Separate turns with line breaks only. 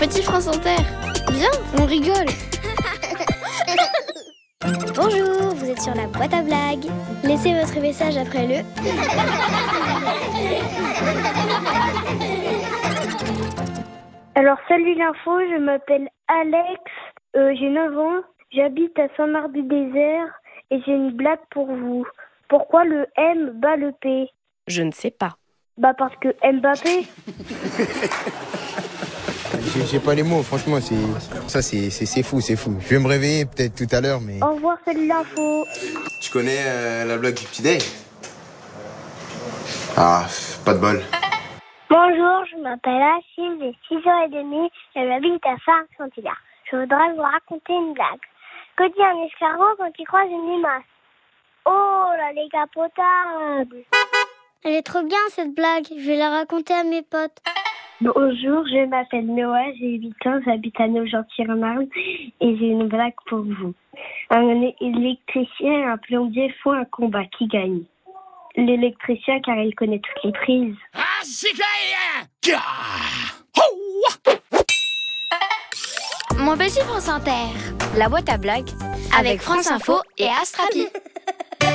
Petit France Inter, viens, on rigole.
Bonjour, vous êtes sur la boîte à blagues. Laissez votre message après le...
Alors salut l'info, je m'appelle Alex, j'ai 9 ans, j'habite à Saint-Marc-du-Désert et j'ai une blague pour vous. Pourquoi le M bat le P?
Je ne sais pas.
Bah parce que Mbappé.
J'ai pas les mots, franchement, c'est fou. Je vais me réveiller peut-être tout à l'heure, mais...
Au revoir, salut l'info.
Tu connais la blague du petit déj? Ah, pas de bol.
Bonjour, je m'appelle Achille, j'ai 6h30 et j'habite à Saint-Saint-Hilaire. Je voudrais vous raconter une blague. Que dit un escargot quand il croise une limace? Oh, la décapotable!
Elle est trop bien cette blague, je vais la raconter à mes potes.
Bonjour, je m'appelle Noah, j'ai 8 ans, j'habite à Nogent-sur-Marne et j'ai une blague pour vous. Un électricien et un plombier font un combat, qui gagne? L'électricien car il connaît toutes les prises.
Mon petit France Inter,
La boîte à blagues
avec France Info et Astrapi.